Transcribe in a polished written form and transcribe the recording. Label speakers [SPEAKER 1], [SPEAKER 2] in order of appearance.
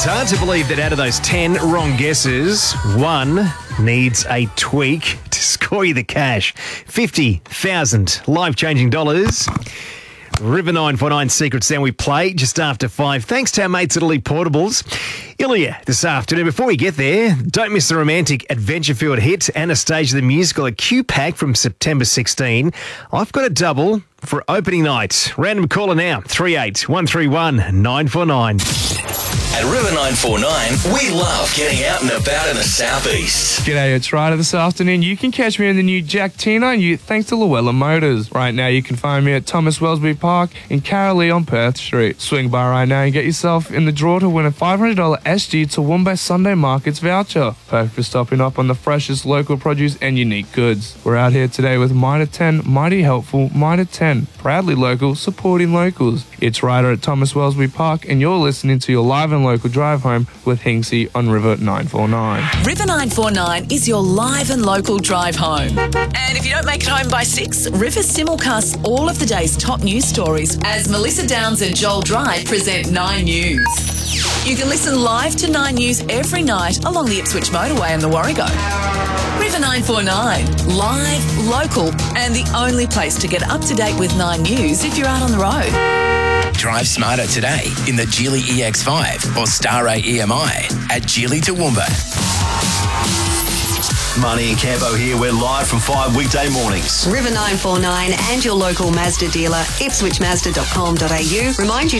[SPEAKER 1] It's hard to believe that out of those 10 wrong guesses, one needs a tweak to score you the cash. 50,000 life-changing dollars. River 949 Secret Sound we play just after 5. Thanks to our mates at Elite Portables. Ilya this afternoon. Before we get there, don't miss the romantic Adventurefield hit Anastasia the Musical, a Q-Pack from September 16. I've got a double for opening night. Random caller now, 38131949. 949.
[SPEAKER 2] At River 949, we love getting out and about in the southeast.
[SPEAKER 3] G'day, it's Ryder this afternoon. You can catch me in the new Jack Tina Ute thanks to Llewellyn Motors. Right now you can find me at Thomas Wellesby Park in Carolee on Perth Street. Swing by right now and get yourself in the draw to win a $500 SG Toowoomba Sunday Markets voucher. Perfect for stopping up on the freshest local produce and unique goods. We're out here today with Mitre 10, mighty helpful, Mitre 10. Proudly local, supporting locals. It's Ryder at Thomas Wellesby Park and you're listening to your live and local drive home with Hingsey on River 949.
[SPEAKER 4] River 949 is your live and local drive home. And if you don't make it home by 6, River simulcasts all of the day's top news stories as Melissa Downs and Joel Dry present 9 News. You can listen live to 9 News every night along the Ipswich motorway and the Warrego. River 949, live, local, and the only place to get up to date with 9 News if you're out on the road.
[SPEAKER 2] Drive smarter today in the Geely EX5 or Star A EMI at Geely Toowoomba. Marnie and Campo here. We're live from 5 weekday mornings.
[SPEAKER 5] River 949 and your local Mazda dealer, ipswichmazda.com.au, remind you